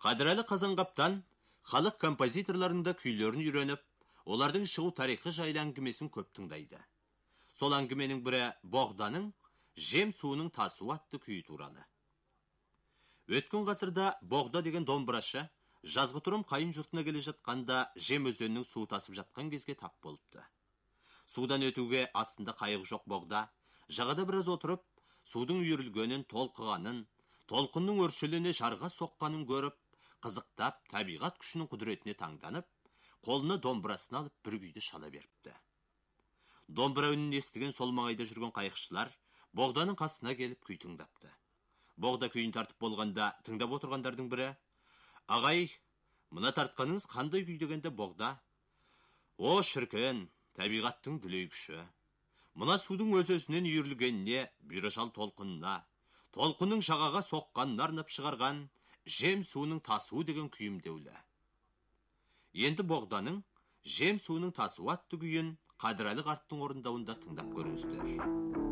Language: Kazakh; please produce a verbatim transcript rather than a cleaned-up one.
Қадірәлі Қазанғаптан халық композиторларында күйлерін үйреніп, олардың шығу тарихы жайлы әңгімесін көп тыңдайды. Сол әңгіменің бірі Боғданың «Жем суының тасуы» атты күйі туралы. Өткен ғасырда Боғда деген домбырашы жазғытұрым қайын жұртына келе жатқанда Жем өзенінің суы тасып жатқан кезге тап болыпты. Судан өтуге астында қайық жоқ Боғда, жағада біраз отырып, судың үйірілгенін, толқығанын, толқынның өршелене жарға соққанын көріп, қызықтап, табиғат күшінің құдіретіне таңданып, қолына домбырасын алып бір күйді шала беріпті. Домбыра үнін естіген сол маңайда жүрген қайықшылар Боғданың қасына келіп күй тыңдапты. Боғда күйін тартып болғанда тыңдап отырғандардың бірі: «Ағай, мына тартқаныңыз қандай күй?» дегенде Боғда: «О, шіркін, табиғаттың дүлей күші. Мына судың өз-өзінен үйірілгеніне, бұйрашал толқынына, толқынның жағаға соққанына арнап шығарған «Жем суының тасуы» деген күйім деулі». Енді Боғданың «Жем суының тасуы» атты күйін Қадірәлі қарттың орындауында тыңдап көріңіздер.